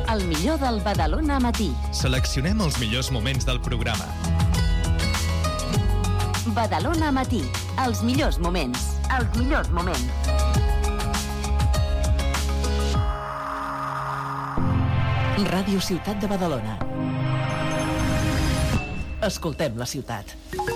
El millor del Badalona Matí. Seleccionem els millors moments del programa. Badalona Matí. Els millors moments. Els millors moments. Ràdio Ciutat de Badalona. Escoltem la ciutat.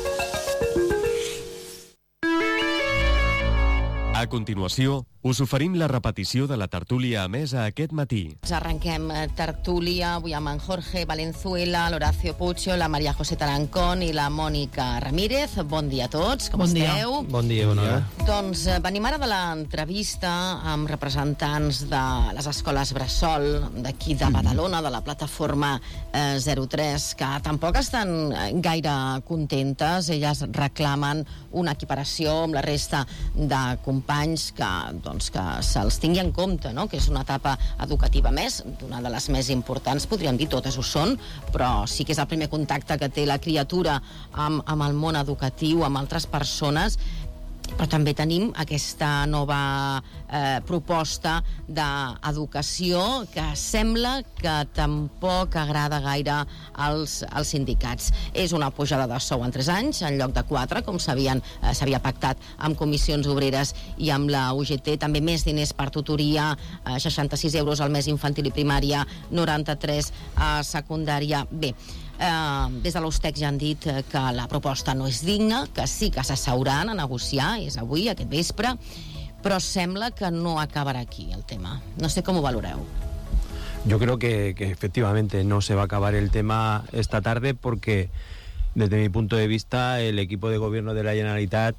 A continuació, us oferim la repetició de la tertúlia emesa aquest matí. Arrenquem tertúlia avui amb en Jorge Valenzuela, l'Horacio Puccio, la Maria José Tarancón i la Mònica Ramírez. Bon dia a tots, com esteu? Bon dia, bona hora. Doncs venim ara de l'entrevista amb representants de les escoles Bressol d'aquí de Badalona, de la plataforma 03, que tampoc estan gaire contentes. Elles reclamen una equiparació amb la resta de companys que se'ls tingui en compte, no? Que és una etapa educativa més, una de les més importants, podríem dir, totes ho són, però sí que és el primer contacte que té la criatura amb el món educatiu, amb altres persones. Però també tenim aquesta nova proposta d'educació que sembla que tampoc agrada gaire als sindicats. És una pujada de sou en 3 anys, en lloc de 4, com s'havia pactat amb comissions obreres i amb la UGT. També més diners per tutoria, 66 euros al mes infantil i primària, 93 a secundària. Bé, des de l'Ustec ja han dit que la proposta no és digna, que sí que s'asseuran a negociar, és avui, aquest vespre, però sembla que no acabarà aquí el tema. No sé com ho valoreu. Yo creo que efectivamente no se va a acabar el tema esta tarde porque, desde mi punto de vista, el equipo de gobierno de la Generalitat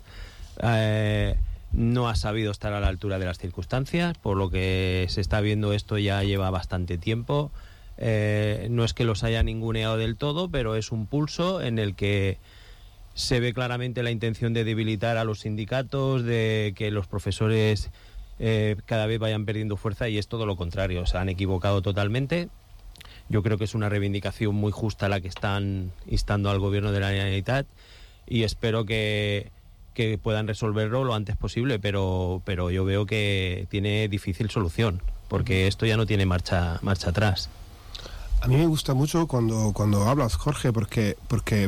no ha sabido estar a la altura de las circunstancias. Por lo que se está viendo, esto ya lleva bastante tiempo. No es que los haya ninguneado del todo, pero es un pulso en el que se ve claramente la intención de debilitar a los sindicatos, de que los profesores cada vez vayan perdiendo fuerza, y es todo lo contrario. Se han equivocado totalmente. Yo creo que es una reivindicación muy justa la que están instando al gobierno de la Generalitat, y espero que puedan resolverlo lo antes posible, pero yo veo que tiene difícil solución, porque esto ya no tiene marcha atrás. A mí me gusta mucho cuando hablas, Jorge, porque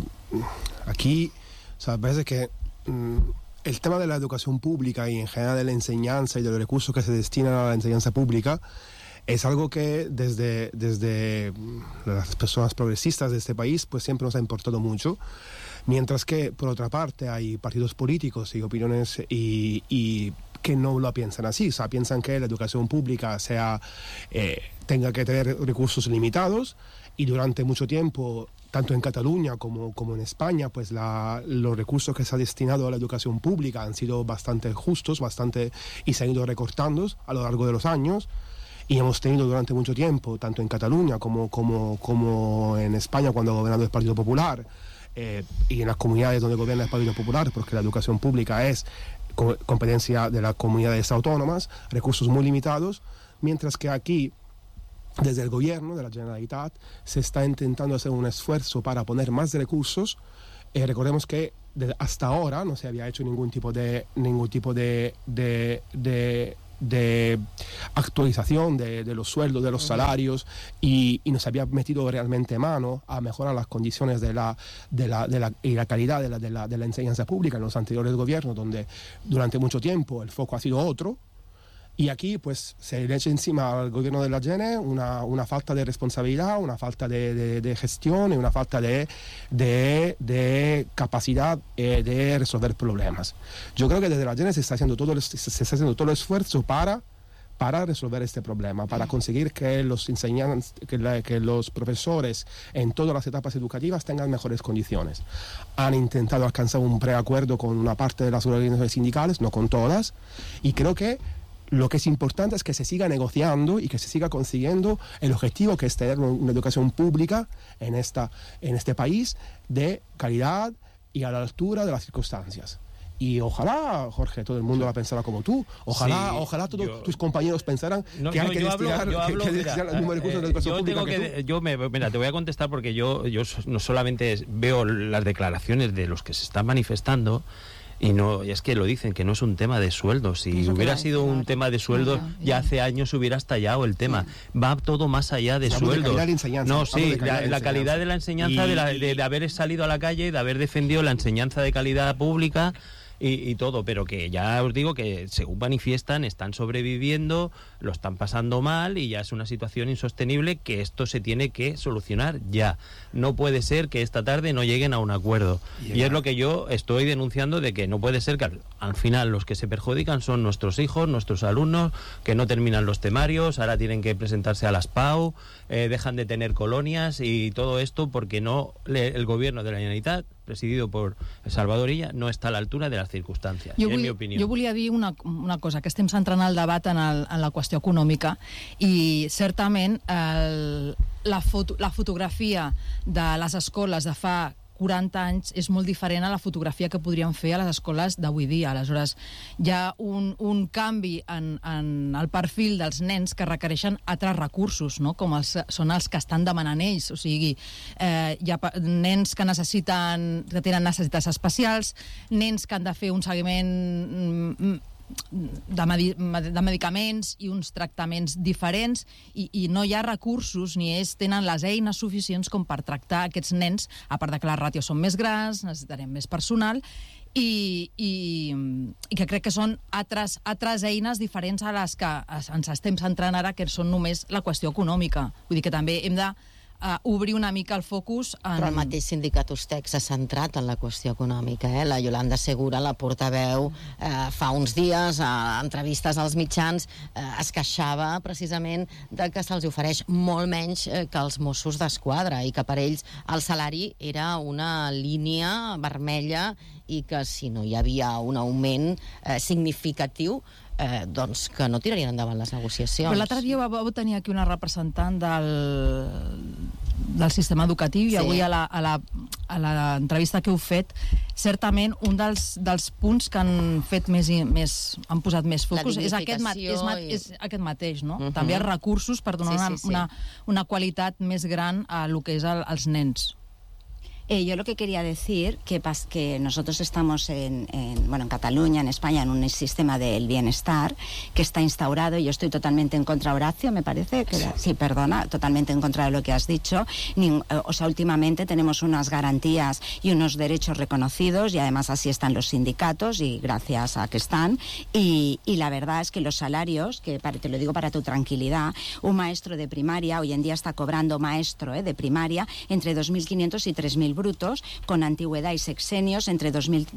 aquí, o sea, parece que el tema de la educación pública y en general de la enseñanza y de los recursos que se destinan a la enseñanza pública es algo que desde las personas progresistas de este país pues siempre nos ha importado mucho, mientras que por otra parte hay partidos políticos y opiniones y que no lo piensan así, o sea, piensan que la educación pública tenga que tener recursos limitados, y durante mucho tiempo, tanto en Cataluña como en España, pues los recursos que se han destinado a la educación pública han sido bastante justos, y se han ido recortando a lo largo de los años, y hemos tenido durante mucho tiempo, tanto en Cataluña como en España, cuando ha gobernado el Partido Popular, y en las comunidades donde gobierna el Partido Popular, porque la educación pública es competencia de las comunidades autónomas, recursos muy limitados, mientras que aquí, desde el gobierno de la Generalitat, se está intentando hacer un esfuerzo para poner más recursos. Recordemos que hasta ahora no se había hecho ningún tipo de actualización de los sueldos, de los salarios, y no se había metido realmente mano a mejorar las condiciones y la calidad de la enseñanza pública en los anteriores gobiernos, donde durante mucho tiempo el foco ha sido otro. Y aquí pues se le echa encima al gobierno de la Gene una falta de responsabilidad, una falta de gestión y una falta de capacidad de resolver problemas. Yo creo que desde la Gene se está haciendo todo el esfuerzo para resolver este problema, para conseguir que los enseñantes, que los profesores en todas las etapas educativas tengan mejores condiciones. Han intentado alcanzar un preacuerdo con una parte de las organizaciones sindicales, no con todas, y creo que lo que es importante es que se siga negociando y que se siga consiguiendo el objetivo, que es tener una educación pública en este país de calidad y a la altura de las circunstancias. Y ojalá, Jorge, todo el mundo la pensara como tú. Ojalá todos tus compañeros pensaran que hay que destinar el mismo recurso de educación pública que tú. Mira, te voy a contestar, porque yo no solamente veo las declaraciones de los que se están manifestando, Y no, es que lo dicen, que no es un tema de sueldos. Si hubiera sido un tema de sueldos, ya hace años hubiera estallado el tema. Va todo más allá de sueldos. No, sí, la calidad de la enseñanza, de haber salido a la calle, de haber defendido la enseñanza de calidad pública y todo, pero que ya os digo que según manifiestan están sobreviviendo, lo están pasando mal y ya es una situación insostenible, que esto se tiene que solucionar ya. No puede ser que esta tarde no lleguen a un acuerdo. Y es lo que yo estoy denunciando, de que no puede ser que al final los que se perjudican son nuestros hijos, nuestros alumnos, que no terminan los temarios, ahora tienen que presentarse a las PAU, dejan de tener colonias y todo esto porque el gobierno de la Generalitat, presidido por Salvador Illa, no està a l'altura de les circumstàncies, en mi opinió. Jo volia dir una cosa, que estem centrant el debat en la qüestió econòmica, i certament la fotografia de les escoles de fa 40 anys és molt diferent a la fotografia que podríem fer a les escoles d'avui dia. Aleshores, hi ha un canvi en el perfil dels nens que requereixen altres recursos, no? Com són els que estan demanant ells. O sigui, hi ha nens que tenen necessitats especials, nens que han de fer un seguiment de medicaments i uns tractaments diferents, i no hi ha recursos ni ells tenen les eines suficients com per tractar aquests nens, a part de que les ràtios són més grans, necessitarem més personal, i que crec que són altres eines diferents a les que ens estem centrant ara, que són només la qüestió econòmica. Vull dir que també hem de obrir una mica el focus en... Però el mateix sindicat Ustex s'ha centrat en la qüestió econòmica. La Yolanda Segura, la portaveu, fa uns dies, a entrevistes als mitjans, es queixava precisament de que se'ls ofereix molt menys que els Mossos d'Esquadra i que per ells el salari era una línia vermella i que si no hi havia un augment significatiu, doncs que no tirarien endavant les negociacions. Però l'altre dia vau tenir aquí una representant del sistema educatiu, i avui a l'entrevista que heu fet, certament un dels punts que han posat més focus és aquest mateix, no? També els recursos per donar una qualitat més gran a lo que és els nens. Yo lo que quería decir, que nosotros estamos en Cataluña, en España, en un sistema del bienestar que está instaurado, y yo estoy totalmente en contra, Horacio, me parece, sí, perdona, totalmente en contra de lo que has dicho. Últimamente tenemos unas garantías y unos derechos reconocidos, y además así están los sindicatos, y gracias a que están, y la verdad es que los salarios, que te lo digo para tu tranquilidad, un maestro de primaria hoy en día está cobrando, maestro de primaria, entre 2.500 y 3.000 brutos, con antigüedad y sexenios entre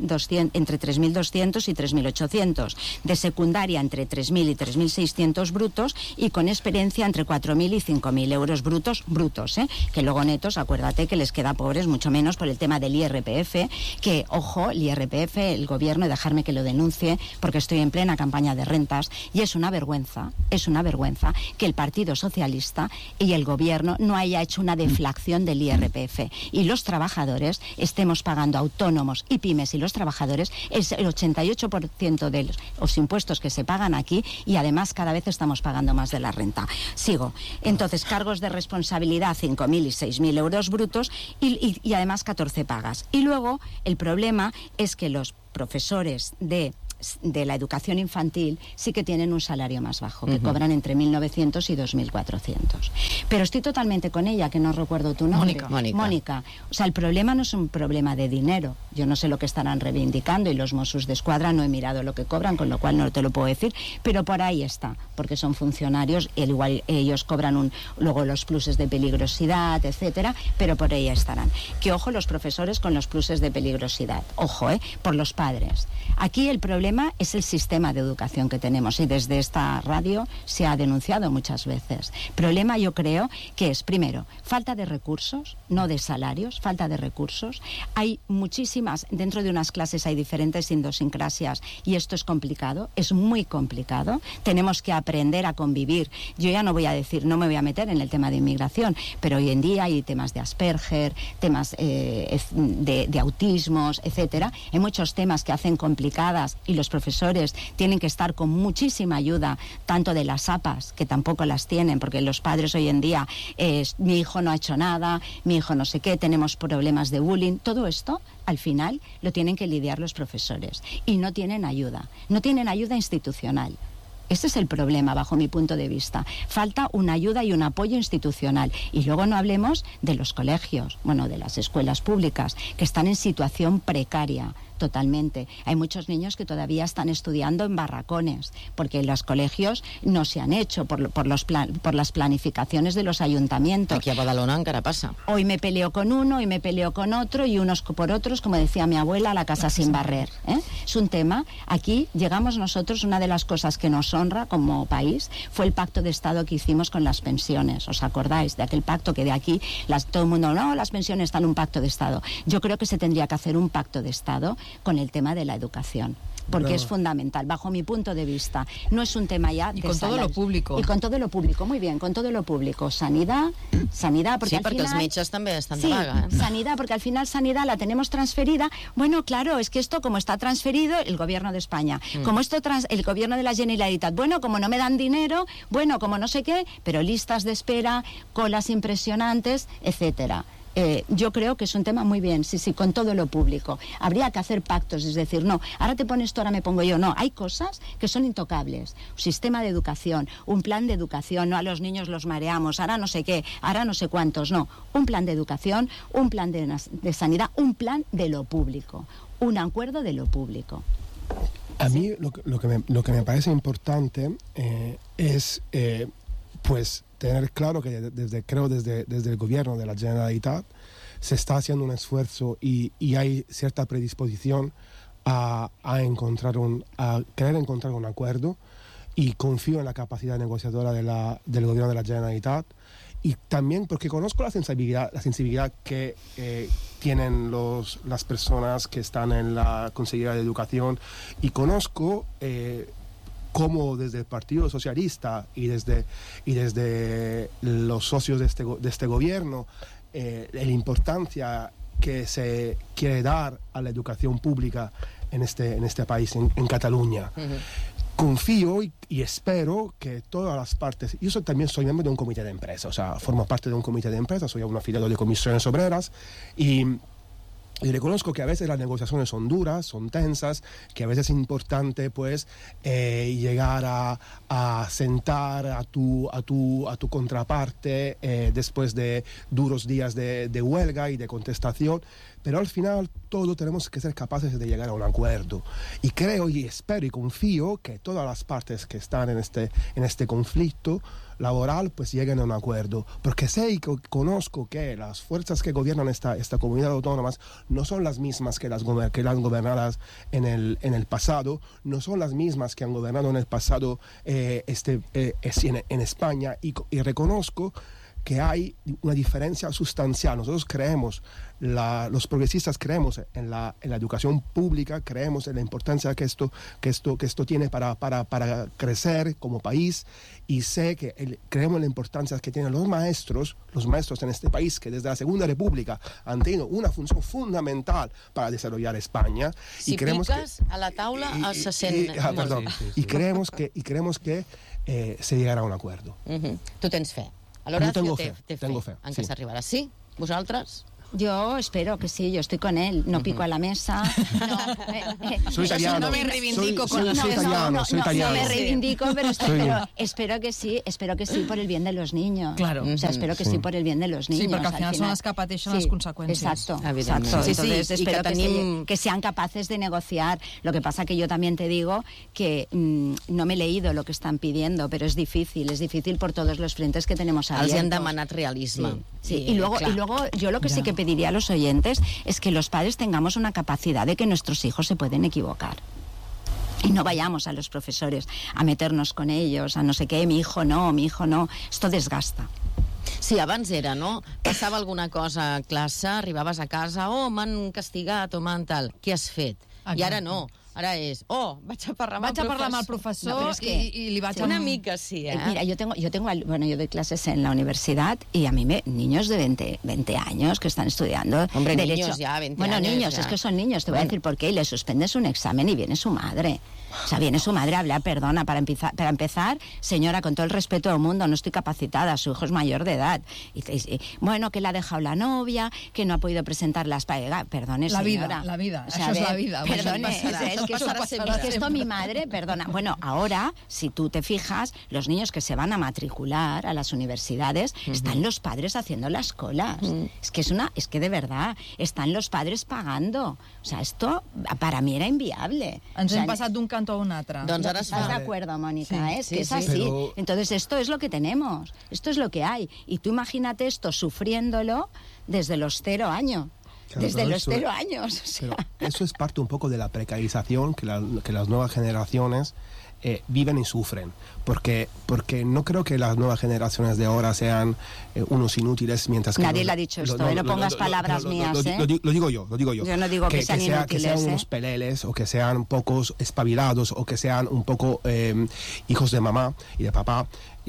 3.200 y 3.800, de secundaria entre 3.000 y 3.600 brutos, y con experiencia entre 4.000 y 5.000 euros brutos, que luego netos, acuérdate que les queda pobres mucho menos por el tema del IRPF, que, ojo, el IRPF, el gobierno, y dejarme que lo denuncie, porque estoy en plena campaña de rentas, y es una vergüenza que el Partido Socialista y el gobierno no haya hecho una deflación del IRPF, y los trabajadores estemos pagando, autónomos y pymes y los trabajadores, es el 88% de los impuestos que se pagan aquí, y además cada vez estamos pagando más de la renta. Sigo. Entonces, cargos de responsabilidad 5.000 y 6.000 euros brutos, y además 14 pagas. Y luego el problema es que los profesores de la educación infantil sí que tienen un salario más bajo, que cobran entre 1.900 y 2.400. Pero estoy totalmente con ella, que no recuerdo tu nombre. Mónica. O sea, el problema no es un problema de dinero. Yo no sé lo que estarán reivindicando, y los Mossos d'Esquadra no he mirado lo que cobran, con lo cual no te lo puedo decir, pero por ahí está, porque son funcionarios, igual ellos cobran luego los pluses de peligrosidad, etcétera, pero por ahí estarán. Que ojo los profesores con los pluses de peligrosidad, ojo, por los padres. Aquí el problema es el sistema de educación que tenemos, y desde esta radio se ha denunciado muchas veces. Problema, yo creo, que es, primero, falta de recursos, no de salarios, falta de recursos. Hay muchísimas, dentro de unas clases hay diferentes idiosincrasias, y esto es complicado, es muy complicado. Tenemos que aprender a convivir. Yo ya no voy a decir, no me voy a meter en el tema de inmigración, pero hoy en día hay temas de Asperger, temas de autismos, etcétera. Hay muchos temas que hacen complicadas, y los profesores tienen que estar con muchísima ayuda, tanto de las APAs, que tampoco las tienen, porque los padres hoy en día, mi hijo no ha hecho nada, mi hijo no sé qué, tenemos problemas de bullying, todo esto al final lo tienen que lidiar los profesores y no tienen ayuda institucional. Este es el problema, bajo mi punto de vista. Falta una ayuda y un apoyo institucional. Y luego no hablemos de los colegios, de las escuelas públicas, que están en situación precaria totalmente. Hay muchos niños que todavía están estudiando en barracones, porque los colegios no se han hecho por las planificaciones de los ayuntamientos. Aquí a Badalona encara pasa. Hoy me peleo con uno, hoy me peleo con otro, y unos por otros, como decía mi abuela, la casa sin barrer. Es un tema. Aquí llegamos nosotros, una de las cosas que nos honra como país fue el pacto de Estado que hicimos con las pensiones. ¿Os acordáis de aquel pacto que de aquí todo el mundo, no, las pensiones están en un pacto de Estado? Yo creo que se tendría que hacer un pacto de Estado con el tema de la educación, porque es fundamental, bajo mi punto de vista. No es un tema ya y de con todo lo público. Y con todo lo público, muy bien, con todo lo público. Sanidad, porque al perquè final... els metges també estan de vaga. Sanidad, porque al final sanidad la tenemos transferida. Bueno, claro, es que esto como está transferido el gobierno de España, como esto el gobierno de la Generalitat, bueno, como no me dan dinero, bueno, como no sé qué, pero listas de espera, colas impresionantes, etcétera. Yo creo que es un tema muy bien, sí, con todo lo público. Habría que hacer pactos, es decir, no, ahora te pones tú, ahora me pongo yo. No, hay cosas que son intocables. Un sistema de educación, un plan de educación, no a los niños los mareamos, ahora no sé qué, ahora no sé cuántos, no. Un plan de educación, un plan de sanidad, un plan de lo público, un acuerdo de lo público. A mí lo que me parece importante es, pues, tener claro que desde el gobierno de la Generalitat se está haciendo un esfuerzo y hay cierta predisposición a querer encontrar un acuerdo, y confío en la capacidad negociadora del gobierno de la Generalitat, y también porque conozco la sensibilidad que tienen las personas que están en la Consejería de Educación, y conozco cómo desde el Partido Socialista y desde los socios de este gobierno, la importancia que se quiere dar a la educación pública en este país, en Cataluña. Confío y espero que todas las partes... Yo también soy miembro de un comité de empresa, o sea, formo parte de un comité de empresa, soy un afiliado de Comisiones Obreras, y reconozco que a veces las negociaciones son duras, son tensas, que a veces es importante, pues, llegar a sentar a tu contraparte después de duros días de huelga y de contestación, pero al final todos tenemos que ser capaces de llegar a un acuerdo. Y creo y espero y confío que todas las partes que están en este conflicto laboral, pues lleguen a un acuerdo, porque sé y conozco que las fuerzas que gobiernan esta comunidad autónoma no son las mismas que las gobernadas en el pasado, no son las mismas que han gobernado en el pasado en España, y reconozco que hay una diferencia sustancial. Nosotros creemos, los progresistas creemos en la educación pública, creemos en la importancia que esto tiene para crecer como país, y sé que creemos en la importancia que tienen los maestros en este país, que desde la Segunda República han tenido una función fundamental para desarrollar España. Si piques a la taula se sent... Y creemos que se llegarà a un acuerdo. Tu tens fe. L'Horacio té fe en què s'arribarà. Sí? Vosaltres? Yo espero que sí, yo estoy con él, no pico a la mesa. Soy italiano. No me reivindico con los soy italiano. No me reivindico, pero espero que sí por el bien de los niños. Claro. O sea, espero que sí por el bien de los niños. Sí, porque al final son las que pateixen las consecuencias. Exacto. Sí, Entonces espero que sean capaces de negociar. Lo que pasa que yo también te digo que no me he leído lo que están pidiendo, pero es difícil por todos los frentes que tenemos abiertos. Els han demanat realisme. Sí. Y luego yo lo que sí que pediría a los oyentes es que los padres tengamos una capacidad de que nuestros hijos se pueden equivocar. Y no vayamos a los profesores a meternos con ellos, a no sé qué, mi hijo no. Esto desgasta. Sí, abans era, no? Passava alguna cosa a classe, arribaves a casa, m'han castigat o m'han tal. Què has fet? I ara no. Ara és, vaig a parlar amb el profesor No, pero es que- y le vaig Una mica sí, Mira, yo doy clases en la universidad y a mí niños de 20 años que están estudiando Hombre, derecho. niños ya, 20 bueno, años niños, ya. es que son niños, te voy a decir por qué, y le suspendes un examen y viene su madre. O sea, viene su madre a hablar, perdona, para empezar, señora, con todo el respeto del mundo, no estoy capacitada, su hijo es mayor de edad. Y bueno, que le ha dejado la novia, que no ha podido presentar las pagas. Perdone, La vida, señora. la vida, O sea, eso a es la ver, vida. Perdone, Eso pasará, es que eso pasará es que esto mi madre, perdona. Bueno, ahora, si tú te fijas, los niños que se van a matricular a las universidades, están los padres haciendo las colas. Es que de verdad, están los padres pagando. O sea, esto para mí era inviable. Ens O sea, hem passat d'un cantó a un altre. Doncs ara es ¿Estás de fa. acuerdo, Mónica? Sí, Es sí, que es sí. así. Pero- Entonces, esto es lo que tenemos. Esto es lo que hay. Y tú imagínate esto sufriéndolo desde los 0 años. Claro, Desde pero los eso- 0 años. O sea, Pero eso es parte un poco de la precarización que las nuevas generaciones viven y sufren. Porque no creo que las nuevas generaciones de ahora sean unos inútiles, mientras que... Nadie le ha dicho esto, no pongas palabras mías, ¿eh? Lo digo yo. Yo no digo que sean que inútiles, sean ¿eh? unos peleles, o que sean un poco espabilados, o que sean un poco hijos de mamá y de papá.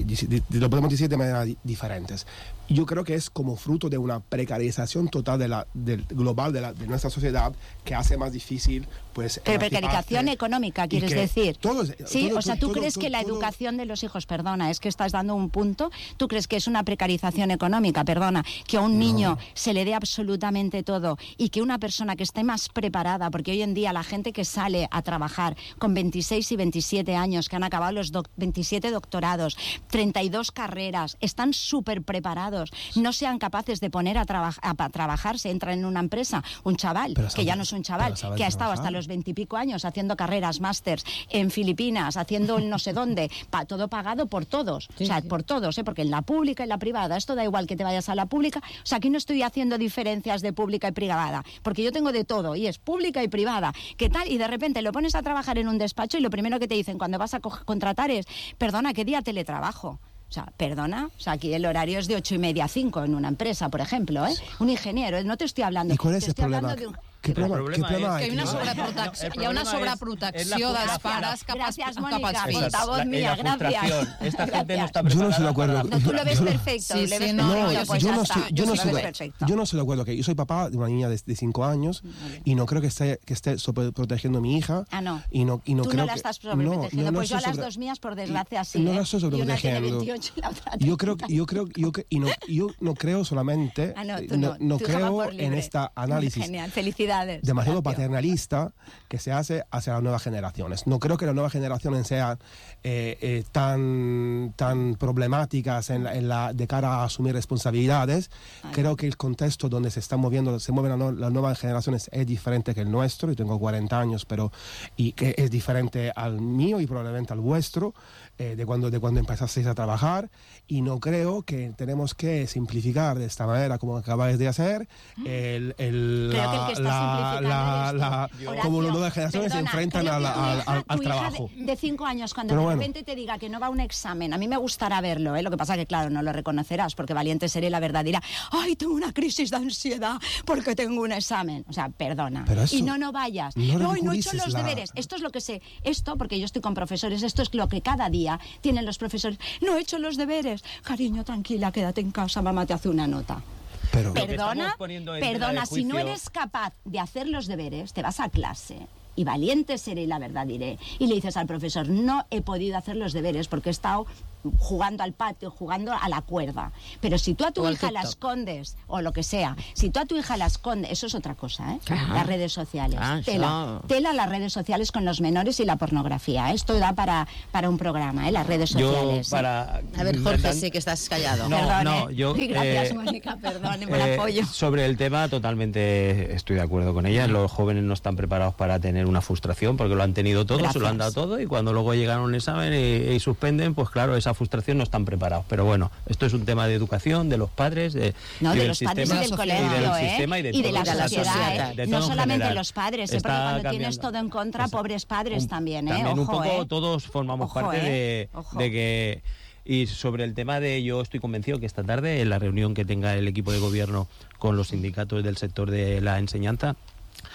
Lo podemos decir de maneras diferentes. Yo creo que es como fruto de una precarización total del global de nuestra sociedad, que hace más difícil, pues... pero emanciparse. precarización económica, Y ¿quieres que decir? Sí, todo- o sea, ¿tú todo- crees que la todo- educación de los hijos, perdona, es que estás dando un punto, ¿tú crees que es una precarización económica, perdona, que a un niño se le dé absolutamente todo y que una persona que esté más preparada, porque hoy en día la gente que sale a trabajar con 26 y 27 años, que han acabado los 27 doctorados, 32 carreras, están súper preparados, no sean capaces de poner a trabajar, se entra en una empresa, un chaval, Pero que ya saben- no es un chaval, pero saben que ha estado trabajar. hasta los 20 y pico años haciendo carreras, másters en Filipinas, haciendo el no sé dónde, todo pagado por todos, Sí, o sea, sí. por todos, porque en la pública y la privada, esto da igual que te vayas a la pública, o sea, aquí no estoy haciendo diferencias de pública y privada, porque yo tengo de todo, y es pública y privada, ¿qué tal? Y de repente lo pones a trabajar en un despacho y lo primero que te dicen cuando vas a contratar es, perdona, ¿qué día teletrabajo? O sea, perdona, o sea, aquí el horario es de 8:30 a 5 en una empresa, por ejemplo, ¿eh? Un ingeniero, no te estoy hablando... ¿Y cuál es te el estoy problema? hablando de un- ¿Qué problema problema hay? Que hi ha una No, sobreprotecció, el hi ha una problema sobreprotecció és la- dels pares cap als Gracias, cap Mónica. als fills. Portavoz mía, gracias. Esta gente no está Yo no preparada estoy de acuerdo. para- No, tú lo ves Yo no- perfecto, Sí, le sí, ves no, perfecto, yo pues sí, ya no está. estoy- yo no Lo estoy ves de- perfecto. yo no estoy de acuerdo, que yo soy papá de una niña de 5 años y no creo que esté sobreprotegiendo a mi hija. Ah, no. Y no Tú creo no la que- estás sobreprotegiendo. no Pues yo a estoy las sobre- dos mías, por desgracia, sí. No ¿eh? la estoy Y una tiene sobreprotegiendo. 28 y la otra Yo creo 30. yo no creo solamente, Ah, no, tú no. no Tu hija va creo por en libre. esta análisis Genial, felicidades. demasiado Gracias. paternalista que se hace hacia las nuevas generaciones. No creo que las nuevas generaciones sean tan problemáticas de cara a asumir responsabilidades. Creo que el contexto donde se mueven las nuevas generaciones es diferente que el nuestro. Yo tengo 40 años, y que es diferente al mío y probablemente al vuestro, de cuando empezasteis a trabajar, y no creo que tenemos que simplificar de esta manera como acabáis de hacer Creo que el que está simplificando eres tú. como Horacio, las nuevas generaciones se perdona, enfrentan creo que al tu hija trabajo. de 5 años, cuando Pero de bueno. repente te diga que no va a un examen, a mí me gustará verlo, ¿eh? Lo que pasa que, claro, no lo reconocerás, porque valiente seré, la verdad dirá, ay, tengo una crisis de ansiedad porque tengo un examen. O sea, perdona. Pero eso- Y no vayas. no No he hecho ridiculices los deberes. Esto es lo que sé. Esto, porque yo estoy con profesores, esto es lo que cada día tienen los profesores. No he hecho los deberes. Cariño, tranquila, quédate en casa, mamá te hace una nota. Pero, que Perdona, estamos poniendo en tela de perdona, si no juicio- eres capaz de hacer los deberes, te vas a clase y valiente seré y la verdad diré. Y le dices al profesor, no he podido hacer los deberes porque he estado jugando al patio, jugando a la cuerda. Pero si tú a tu O al hija la TikTok. escondes, o lo que sea, si tú a tu hija la escondes, eso es otra cosa, ¿eh? Ajá. Las redes sociales. Ah, Tela, això. tela las redes sociales con los menores y la pornografía. Esto da para un programa, ¿eh? Las redes Yo, sociales. ¿eh? para... A ver, Jorge, sí que estás callado. No, Perdón, no, ¿eh? yo, Gracias, Mónica, perdón por el apoyo. Sobre el tema, totalmente estoy de acuerdo con ella. Los jóvenes no están preparados para tener una frustración porque lo han tenido todo, se lo han dado Gracias. todo y cuando luego llegan a un examen y suspenden, pues claro, esa frustración no están preparados. Pero bueno, esto es un tema de educación, de los padres, No, y de del los padres y sistema, del y colegio, del ¿eh? sistema y de Y de todo, la de sociedad, ¿eh? de No todo en solamente general. los padres, ¿eh? Porque Está cuando tienes cambiando. todo en contra, pobres padres también, ¿eh? También Ojo, un poco ¿eh? todos formamos Ojo, parte Ojo. de que... Y sobre el tema de, yo estoy convencido que esta tarde, en la reunión que tenga el equipo de gobierno con los sindicatos del sector de la enseñanza,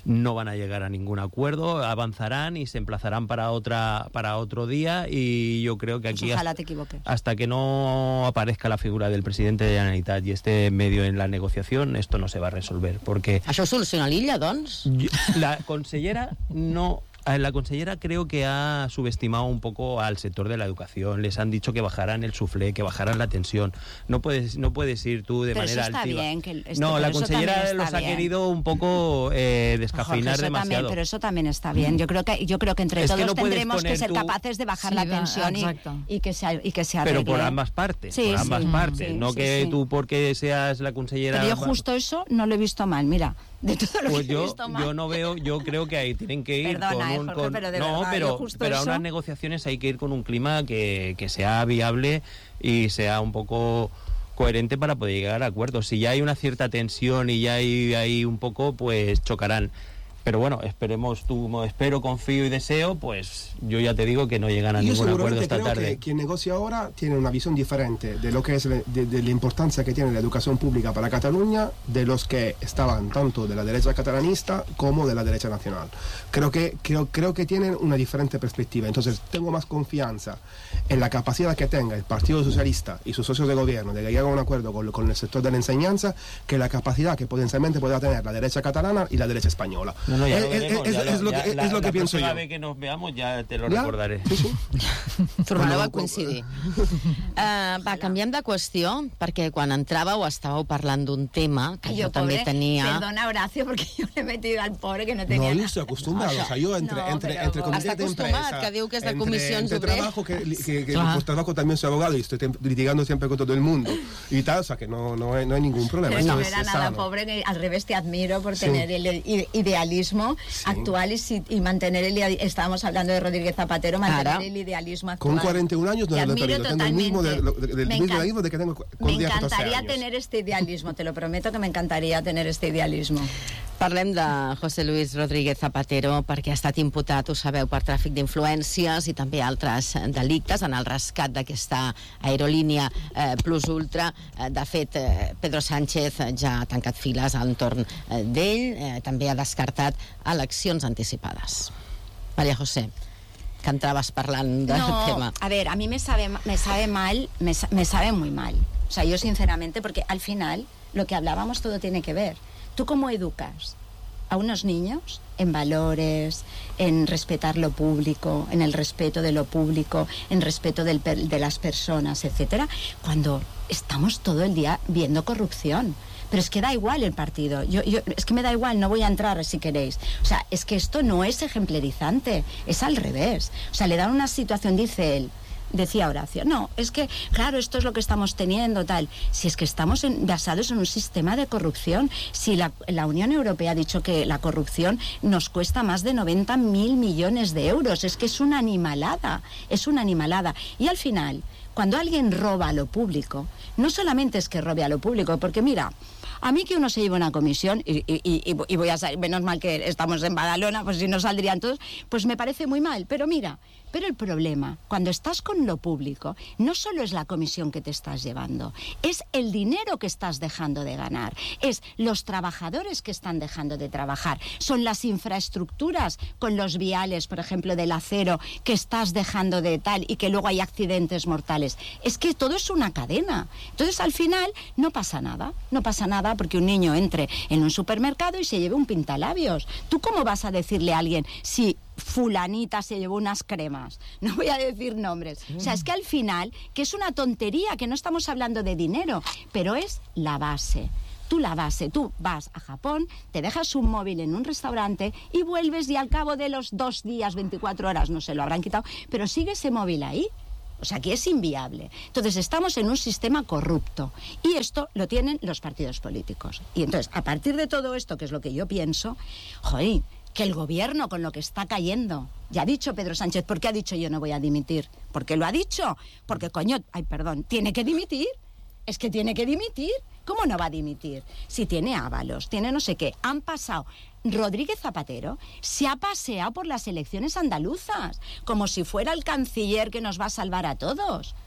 no van a llegar a ningún acuerdo, avanzarán y se emplazarán para otro día, y yo creo que aquí Ojalá te equivoques. hasta que no aparezca la figura del presidente de la Generalitat y esté en medio en la negociación, esto no se va a resolver, porque Això ho soluciona l'Illa, doncs? la consellera no... La consellera creo que ha subestimado un poco al sector de la educación. Les han dicho que bajaran el suflé, que bajaran la tensión. No puedes ir tú de pero manera eso está altiva. Bien, No, la consellera los ha querido un poco descafeinar Jorge, demasiado. También, pero eso también está bien. Yo creo que entre Es que todos no puedes tendremos que poner ser tú- capaces de bajar la tensión y que se arregle. Pero por ambas partes, Sí, por ambas sí, partes. sí, no sí, que sí. tú porque seas la consellera... Pero yo justo eso no lo he visto mal, mira. De todo lo Pues que he visto mal. yo no veo, yo creo que ahí tienen que ir Perdona, con un... Jorge, pero de no, verdad, yo pero, justo pero a eso- unas negociaciones hay que ir con un clima que sea viable y sea un poco coherente para poder llegar a acuerdos. Si ya hay una cierta tensión y ya hay un poco, pues chocarán. Pero bueno, espero, confío y deseo, pues yo ya te digo que no llegan a Yo ningún acuerdo seguramente esta creo tarde. que quien negocia ahora tiene una visión diferente de lo que es de la importancia que tiene la educación pública para Cataluña, de los que estaban tanto de la derecha catalanista como de la derecha nacional. Creo que tienen una diferente perspectiva. Entonces tengo más confianza en la capacidad que tenga el Partido Socialista y sus socios de gobierno de llegar a un acuerdo con el sector de la enseñanza, que la capacidad que potencialmente pueda tener la derecha catalana y la derecha española. No, ya lo veremos, Es lo que pienso yo. La próxima vez que nos veamos ya te lo recordaré. Sí, sí. Tornareu a coincidir. Va, canviem de qüestió, perquè quan entràveu estàveu parlant d'un tema que jo també tenia... Perdona, Horacio, porque yo le he metido al pobre que no tenía No, yo nada. estoy acostumbrado. O sea, yo entre comités Està de acostumat, empresa, que diu que és de entre comissions obreres. trabajo, que Claro. pues trabajo también soy abogado y estoy litigando siempre con todo el mundo y tal, o sea que no hay ningún problema. Pero Esto no es era nada sano. pobre, que al revés te admiro por Sí. tener el idealismo actual y mantener estábamos hablando de Rodríguez Zapatero, mantener Ara. el idealismo actual. Con 41 años no Te lo he admiro perdido. Tengo el mismo totalmente. del Me mismo encan- idealismo de que tengo Me cuando tenía 14 encantaría años. tener este idealismo, te lo prometo que me encantaría tener este idealismo. Parlem de José Luis Rodríguez Zapatero perquè ha estat imputat, ho sabeu, per tràfic d'influències i també altres delictes en el rescat d'aquesta aerolínia Plus Ultra. De fet, Pedro Sánchez ja ha tancat files a l'entorn d'ell, també ha descartat eleccions anticipades. María José, que entraves parlant del tema. A ver, a mí me sabe mal, me sabe muy mal. O sea, yo sinceramente, porque al final lo que hablábamos todo tiene que ver. ¿Tú cómo educas a unos niños en valores, en respetar lo público, en el respeto de lo público, en respeto de las personas, etcétera, cuando estamos todo el día viendo corrupción? Pero es que da igual el partido, es que me da igual, no voy a entrar si queréis. O sea, es que esto no es ejemplarizante, es al revés. O sea, le dan una situación, dice él, decía Horacio, no, es que, claro, esto es lo que estamos teniendo, tal. Si es que estamos basados en un sistema de corrupción, si la Unión Europea ha dicho que la corrupción nos cuesta más de 90.000 millones de euros, es que es una animalada. Y al final, cuando alguien roba a lo público, no solamente es que robe a lo público, porque mira, a mí que uno se lleve una comisión y voy a salir, menos mal que estamos en Badalona, pues si no saldrían todos, pues me parece muy mal, pero mira, pero el problema, cuando estás con lo público, no solo es la comisión que te estás llevando, es el dinero que estás dejando de ganar, es los trabajadores que están dejando de trabajar, son las infraestructuras con los viales, por ejemplo, del acero, que estás dejando de tal y que luego hay accidentes mortales. Es que todo es una cadena. Entonces, al final, no pasa nada porque un niño entre en un supermercado y se lleve un pintalabios. ¿Tú cómo vas a decirle a alguien si fulanita se llevó unas cremas? No voy a decir nombres. O sea, es que al final, que es una tontería, que no estamos hablando de dinero, pero es la base. Tú vas a Japón, te dejas un móvil en un restaurante y vuelves y al cabo de los 2 días, 24 horas, no se lo habrán quitado, pero sigue ese móvil ahí. O sea, que es inviable. Entonces, estamos en un sistema corrupto. Y esto lo tienen los partidos políticos. Y entonces, a partir de todo esto, que es lo que yo pienso, joder, que el gobierno con lo que está cayendo, ya ha dicho Pedro Sánchez, ¿por qué ha dicho yo no voy a dimitir? ¿Por qué lo ha dicho? Porque, tiene que dimitir. Es que tiene que dimitir. ¿Cómo no va a dimitir? Si tiene ávalos, tiene no sé qué. Han pasado. Rodríguez Zapatero se ha paseado por las elecciones andaluzas, como si fuera el canciller que nos va a salvar a todos.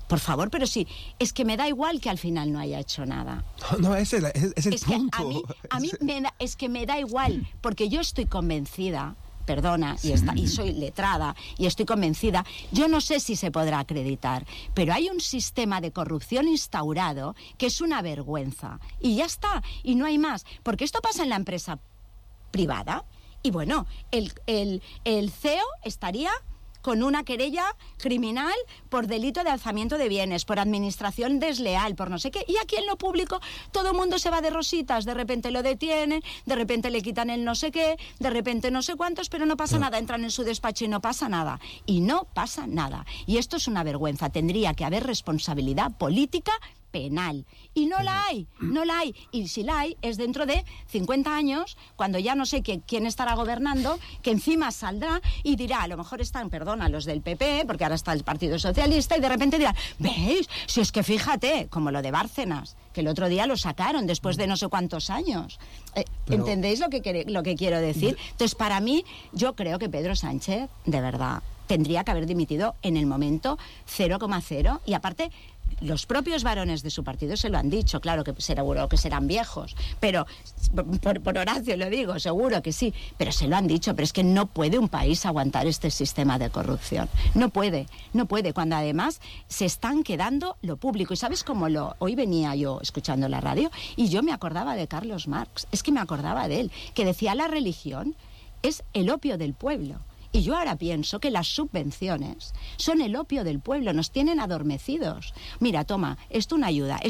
Por favor, pero sí, es que me da igual que al final no haya hecho nada. No, ese es el punto. Que a mí es que me da igual, porque yo estoy convencida, perdona, y soy letrada, y estoy convencida, yo no sé si se podrá acreditar, pero hay un sistema de corrupción instaurado que es una vergüenza, y ya está, y no hay más, porque esto pasa en la empresa privada, y bueno, el CEO estaría con una querella criminal por delito de alzamiento de bienes, por administración desleal, por no sé qué. Y aquí en lo público todo el mundo se va de rositas, de repente lo detienen, de repente le quitan el no sé qué, de repente no sé cuántos, pero no pasa nada, entran en su despacho y no pasa nada. Y no pasa nada. Y esto es una vergüenza. Tendría que haber responsabilidad política penal. Y no la hay. Y si la hay, es dentro de 50 años, cuando ya no sé quién estará gobernando, que encima saldrá y dirá, a lo mejor están, perdona, los del PP, porque ahora está el Partido Socialista, y de repente dirán, ¿veis? Si es que fíjate, como lo de Bárcenas, que el otro día lo sacaron después de no sé cuántos años. ¿Entendéis lo que quiero decir? Entonces, para mí, yo creo que Pedro Sánchez, de verdad, tendría que haber dimitido en el momento 0,0, y aparte los propios varones de su partido se lo han dicho, claro que seguro que serán viejos, pero por Horacio lo digo, seguro que sí, pero se lo han dicho, pero es que no puede un país aguantar este sistema de corrupción, no puede, cuando además se están quedando lo público. Y sabes cómo hoy venía yo escuchando la radio y yo me acordaba de Carlos Marx, es que me acordaba de él, que decía la religión es el opio del pueblo. Y yo ahora pienso que las subvenciones son el opio del pueblo, nos tienen adormecidos. Mira, toma, esto una ayuda.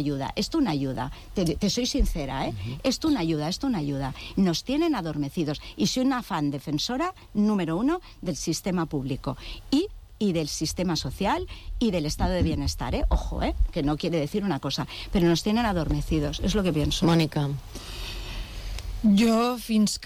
Te soy sincera, ¿eh? Esto una ayuda. Nos tienen adormecidos. Y soy una fan defensora número 1 del sistema público. Y del sistema social y del estado de bienestar, ¿eh? Ojo, que no quiere decir una cosa, pero nos tienen adormecidos, és el que pienso. Mònica. Jo, fins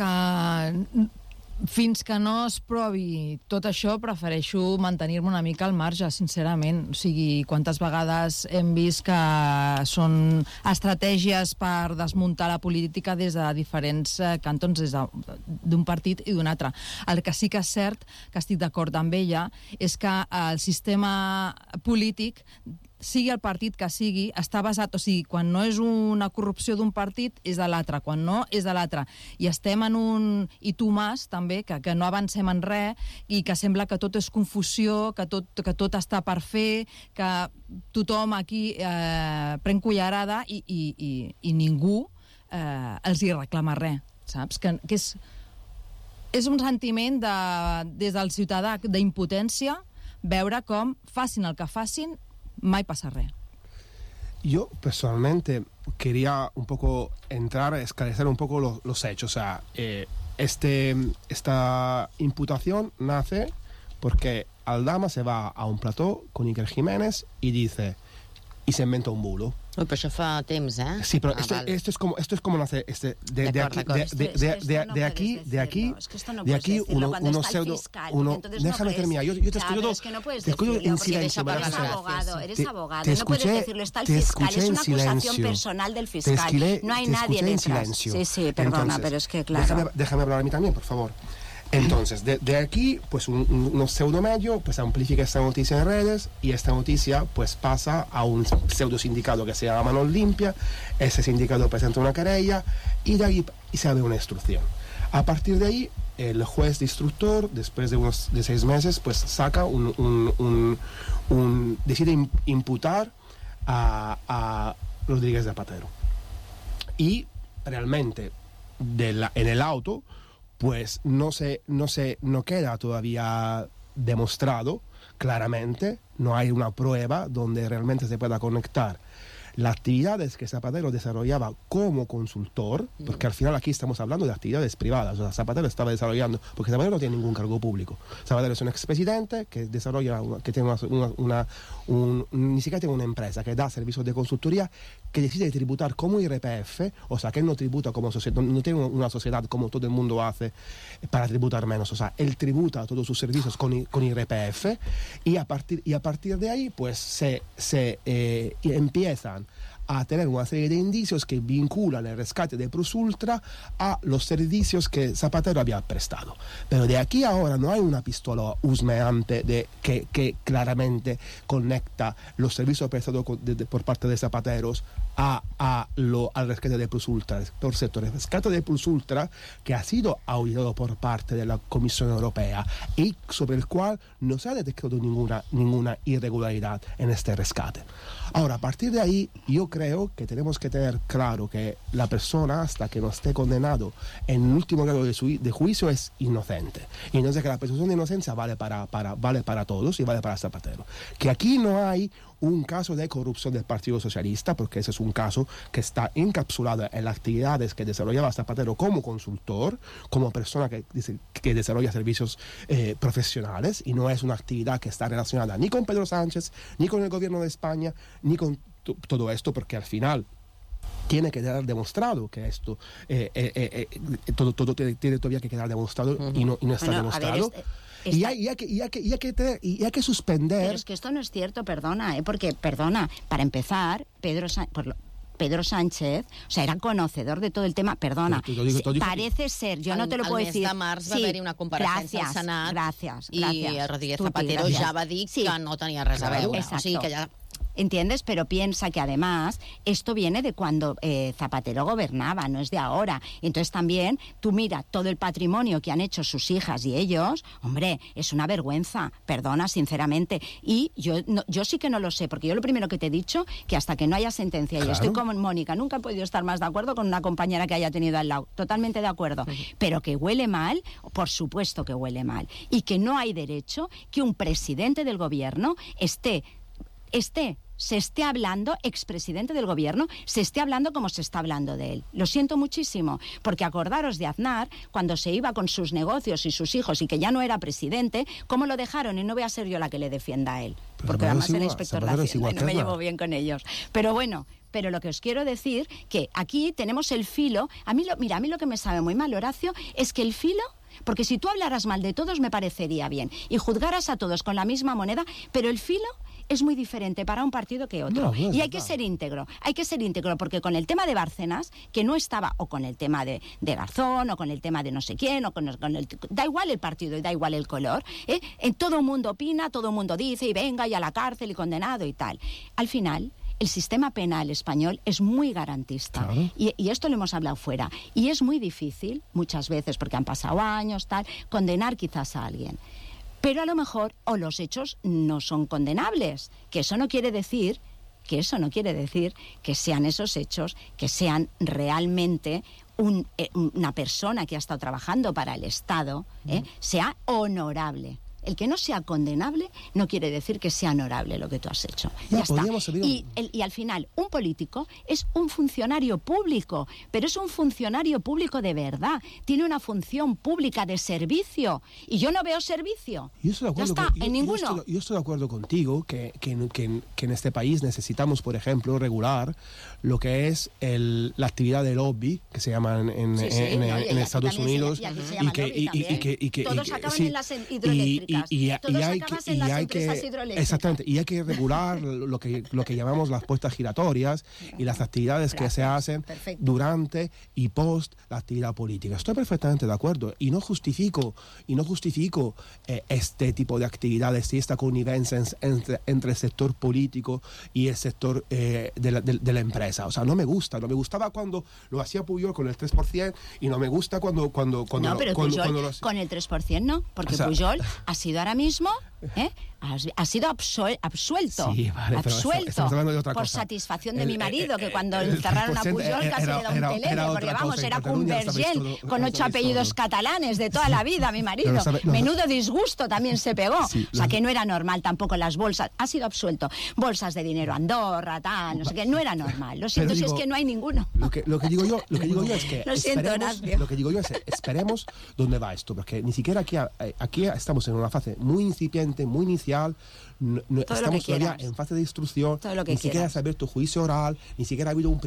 que no es provi tot això, prefereixo mantenir-me una mica al marge, sincerament. O sigui, quantes vegades hem vist que són estratègies per desmuntar la política des de diferents cantons, des d'un partit i d'un altre. El que sí que és cert, que estic d'acord amb ella, és que el sistema polític, sigui el partit que sigui, està basat, o sigui, quan no és una corrupció d'un partit, és de l'altre, quan no, és de l'altre. I estem en un i tu mas, també, que no avancem en res i que sembla que tot és confusió, que tot està per fer, que tothom aquí pren cullerada i ningú els hi reclama res, saps? Que és un sentiment des del ciutadà d'impotència veure com facin el que facin, mai pasa res. Yo personalmente quería un poco entrar a esclarecer un poco los hechos. O sea, esta imputación nace porque Aldama se va a un plató con Iker Jiménez y se inventa un bulo. Ui, però això fa temps, ¿eh? Sí, pero esto es como nace de aquí uno pseudo déjame terminar, yo te escucho es que no puedes decirlo, en silencio, eres abogado, no puedes decirlo, está el fiscal, es una acusación personal del fiscal, no hay nadie detrás. Sí, perdona, pero es que claro. Déjame hablar a mí también, por favor. Entonces, de aquí, pues unos pseudomedio pues amplifica esta noticia en redes y esta noticia pues pasa a un pseudo sindicato que se llama Manos Limpia. Ese sindicato presenta una querella y de ahí se abre una instrucción. A partir de ahí, el juez de instructor, después de 6 meses, pues saca decide imputar a Rodríguez Zapatero. Y realmente en el auto pues no queda todavía demostrado claramente, no hay una prueba donde realmente se pueda conectar las actividades que Zapatero desarrollaba como consultor, porque al final aquí estamos hablando de actividades privadas, o sea, Zapatero estaba desarrollando, porque Zapatero no tiene ningún cargo público. Zapatero es un expresidente que desarrolla, que tiene ni siquiera tiene una empresa que da servicios de consultoría, que decide tributar como IRPF, o sea, que él no tributa como sociedad, no tiene una sociedad como todo el mundo hace para tributar menos, o sea, él tributa todos sus servicios con IRPF y a partir de ahí pues se empiezan a tener una serie de indicios que vinculan el rescate de Plus Ultra a los servicios que Zapatero había prestado. Pero de aquí a ahora no hay una pistola husmeante que claramente conecta los servicios prestados por parte de Zapateros al rescate de Plus Ultra. Por cierto, el rescate de Plus Ultra que ha sido auditado por parte de la Comisión Europea y sobre el cual no se ha detectado ninguna irregularidad en este rescate. Ahora, a partir de ahí, yo creo que tenemos que tener claro que la persona, hasta que no esté condenado en el último grado de juicio, es inocente. Y entonces que la presunción de inocencia vale para todos y vale para Zapatero. Que aquí no hay un caso de corrupción del Partido Socialista, porque ese es un caso que está encapsulado en las actividades que desarrollaba Zapatero como consultor, como persona que desarrolla servicios profesionales, y no es una actividad que está relacionada ni con Pedro Sánchez, ni con el gobierno de España, ni con todo esto, porque al final tiene que quedar demostrado que esto todo tiene todavía que quedar demostrado y no está demostrado. Y hay que suspender. Pero es que esto no es cierto, perdona, porque, para empezar, Pedro Sánchez, o sea, era conocedor de todo el tema, perdona, parece ser, jo no te lo puedo decir. El mes de març va haver-hi una compareixença al Senat i Rodríguez Zapatero ja va dir que no tenia res a veure. Exacto. O sigui que ja... ¿Entiendes? Pero piensa que además esto viene de cuando Zapatero gobernaba, no es de ahora. Entonces también tú mira todo el patrimonio que han hecho sus hijas y ellos, hombre, es una vergüenza, perdona, sinceramente. Y yo sí que no lo sé, porque yo lo primero que te he dicho, que hasta que no haya sentencia, y estoy con Mónica, nunca he podido estar más de acuerdo con una compañera que haya tenido al lado, totalmente de acuerdo, pero que huele mal, por supuesto que huele mal, y que no hay derecho que un presidente del gobierno se esté hablando, expresidente del gobierno, se esté hablando como se está hablando de él. Lo siento muchísimo, porque acordaros de Aznar, cuando se iba con sus negocios y sus hijos y que ya no era presidente, ¿cómo lo dejaron? Y no voy a ser yo la que le defienda a él, porque además era inspector de Hacienda y no me llevo bien con ellos. Pero bueno, pero lo que os quiero decir, que aquí tenemos el filo. A mí lo que me sabe muy mal, Horacio, es que el filo... Porque si tú hablaras mal de todos me parecería bien y juzgaras a todos con la misma moneda, pero el filo es muy diferente para un partido que otro. Y hay que ser íntegro, porque con el tema de Bárcenas, que no estaba, o con el tema de Garzón, o con el tema de no sé quién, o con el da igual el partido y da igual el color, todo el mundo opina, todo el mundo dice, y venga, y a la cárcel, y condenado, y tal. Al final... el sistema penal español es muy garantista. Claro. Y esto lo hemos hablado fuera. Y es muy difícil, muchas veces, porque han pasado años, condenar quizás a alguien. Pero a lo mejor, o los hechos no son condenables. Que eso no quiere decir que sean esos hechos, que sean realmente una persona que ha estado trabajando para el Estado, sea honorable. El que no sea condenable no quiere decir que sea honorable lo que tú has hecho. Ya está. Y al final, un político es un funcionario público, pero es un funcionario público de verdad. Tiene una función pública de servicio. Y yo no veo servicio. Yo estoy de acuerdo ninguno. Yo estoy de acuerdo contigo que en este país necesitamos, por ejemplo, regular lo que es la actividad de lobby, que se llama en Estados Unidos. Todos acaban en las hidroeléctricas. Y hay que regular lo que llamamos las puertas giratorias y las actividades que se hacen durante y post la actividad política. Estoy perfectamente de acuerdo y no justifico este tipo de actividades y esta connivencia entre el sector político y el sector de la empresa. O sea, no me gustaba cuando lo hacía Pujol con el 3% y no me gusta cuando no, pero Pujol con el 3% no, porque Pujol ha sido ahora mismo, ha sido absuelto, sí, vale, absuelto por satisfacción de mi marido, que cuando encerraron a Pujol casi le da un telele, porque vamos, era Convergent con 8 apellidos catalanes de toda la vida, mi marido. Menudo disgusto también se pegó. O sea, que no era normal tampoco las bolsas. Ha sido absuelto. Bolsas de dinero a Andorra, tal, no sé qué. No era normal. Lo siento, si es que no hay ninguno. Lo que digo yo es que lo siento, Horacio. Lo que digo yo es esperemos dónde va esto, porque ni siquiera aquí estamos en una fase muy incipiente, muy inicial. Estamos todavía en fase de instrucción, ni siquiera se ha abierto juicio oral, ni siquiera ha habido un